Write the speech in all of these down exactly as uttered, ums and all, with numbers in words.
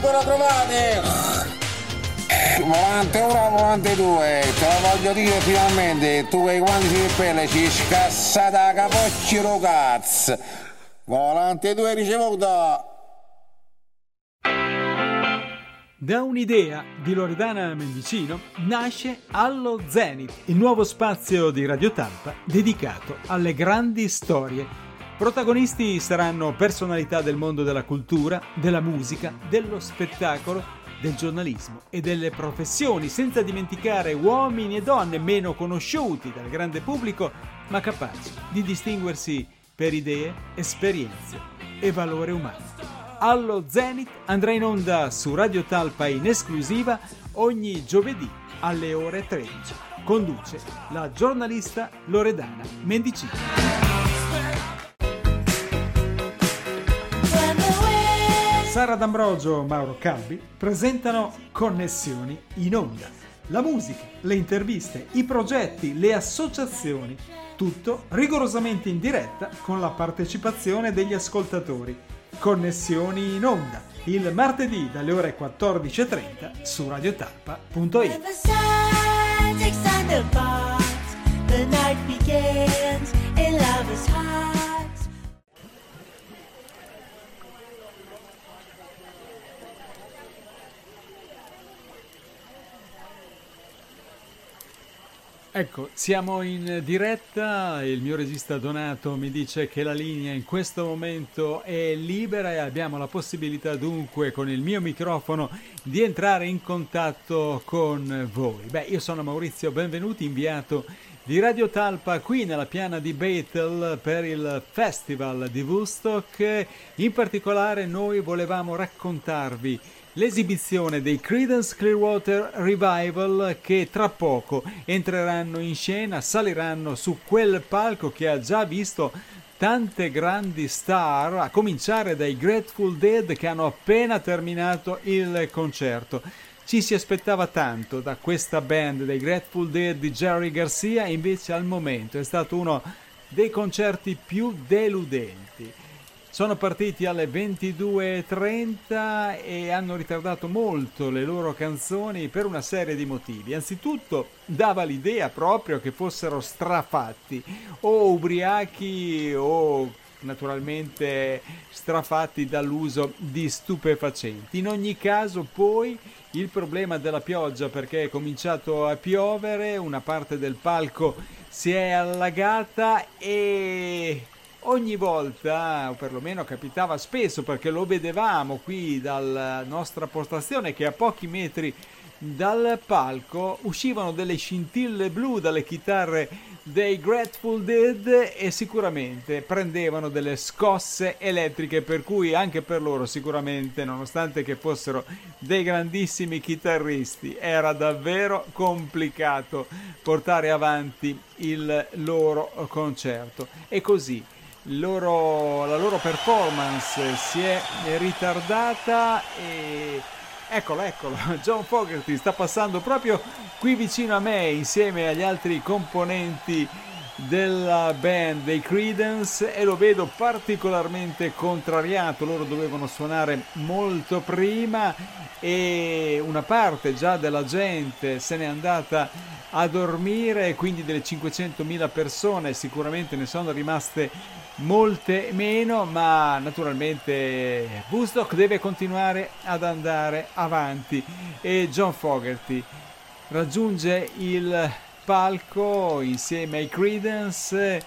Lo trovate? Volante uno, volante due, te lo voglio dire finalmente, tu che quando si pelle ci scassata a capocchio lo cazzo. Volante due ricevuto. Da un'idea di Loredana Mendicino nasce Allo Zenith, il nuovo spazio di Radio Talpa dedicato alle grandi storie. Protagonisti saranno personalità del mondo della cultura, della musica, dello spettacolo, del giornalismo e delle professioni, senza dimenticare uomini e donne meno conosciuti dal grande pubblico, ma capaci di distinguersi per idee, esperienze e valore umano. Allo Zenith andrà in onda su Radio Talpa in esclusiva ogni giovedì alle ore tredici. Conduce la giornalista Loredana Mendicino. Sara D'Ambrogio, Mauro Calvi presentano Connessioni in onda. La musica, le interviste, i progetti, le associazioni, tutto rigorosamente in diretta con la partecipazione degli ascoltatori. Connessioni in onda, il martedì dalle ore quattordici e trenta su radiotalpa punto it. Ecco, siamo in diretta, il mio regista Donato mi dice che la linea in questo momento è libera e abbiamo la possibilità dunque con il mio microfono di entrare in contatto con voi. Beh, io sono Maurizio Benvenuti, inviato di Radio Talpa qui nella piana di Bethel per il Festival di Woodstock. In particolare noi volevamo raccontarvi l'esibizione dei Creedence Clearwater Revival che tra poco entreranno in scena, saliranno su quel palco che ha già visto tante grandi star, a cominciare dai Grateful Dead che hanno appena terminato il concerto. Ci si aspettava tanto da questa band dei Grateful Dead di Jerry Garcia, invece al momento è stato uno dei concerti più deludenti. Sono partiti alle ventidue e trenta e hanno ritardato molto le loro canzoni per una serie di motivi. Anzitutto dava l'idea proprio che fossero strafatti, o ubriachi o naturalmente strafatti dall'uso di stupefacenti. In ogni caso poi il problema della pioggia, perché è cominciato a piovere, una parte del palco si è allagata e ogni volta, o perlomeno capitava spesso perché lo vedevamo qui dalla nostra postazione che a pochi metri dal palco uscivano delle scintille blu dalle chitarre dei Grateful Dead e sicuramente prendevano delle scosse elettriche, per cui anche per loro sicuramente, nonostante che fossero dei grandissimi chitarristi, era davvero complicato portare avanti il loro concerto. E così loro, la loro performance si è ritardata e eccolo, eccolo, John Fogerty sta passando proprio qui vicino a me insieme agli altri componenti della band dei Creedence e lo vedo particolarmente contrariato. Loro dovevano suonare molto prima e una parte già della gente se n'è andata a dormire, quindi delle cinquecentomila persone sicuramente ne sono rimaste molte meno, ma naturalmente Woodstock deve continuare ad andare avanti e John Fogerty raggiunge il palco insieme ai Creedence,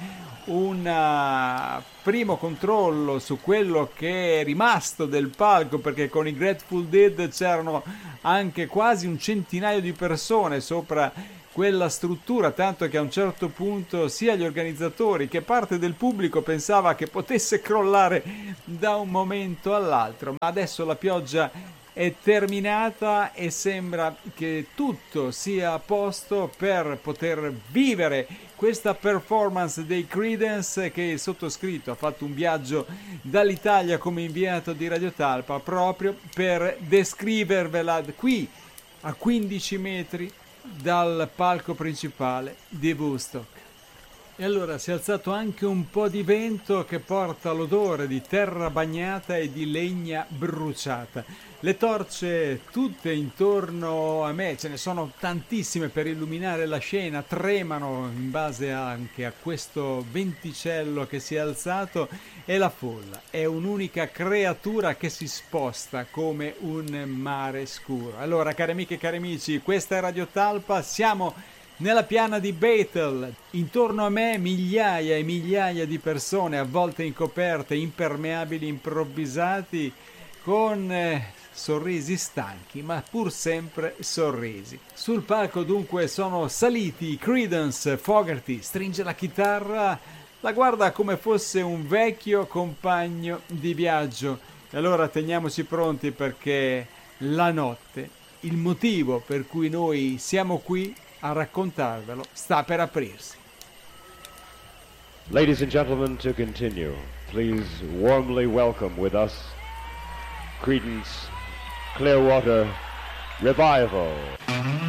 un primo controllo su quello che è rimasto del palco, perché con i Grateful Dead c'erano anche quasi un centinaio di persone sopra quella struttura, tanto che a un certo punto sia gli organizzatori che parte del pubblico pensava che potesse crollare da un momento all'altro, ma adesso la pioggia è terminata e sembra che tutto sia a posto per poter vivere questa performance dei Creedence, che il sottoscritto ha fatto un viaggio dall'Italia come inviato di Radio Talpa proprio per descrivervela qui a quindici metri dal palco principale di Woodstock. E allora si è alzato anche un po' di vento che porta l'odore di terra bagnata e di legna bruciata. Le torce tutte intorno a me, ce ne sono tantissime per illuminare la scena, tremano in base anche a questo venticello che si è alzato, e la folla è un'unica creatura che si sposta come un mare scuro. Allora, cari amiche e cari amici, questa è Radio Talpa, siamo nella piana di Bethel, intorno a me migliaia e migliaia di persone avvolte in coperte, impermeabili, improvvisati, con eh, sorrisi stanchi, ma pur sempre sorrisi. Sul palco dunque sono saliti Creedence. Fogerty stringe la chitarra, la guarda come fosse un vecchio compagno di viaggio. E allora teniamoci pronti, perché la notte, il motivo per cui noi siamo qui a raccontarvelo, sta per aprirsi. Ladies and gentlemen, to continue, please warmly welcome with us Creedence Clearwater Revival.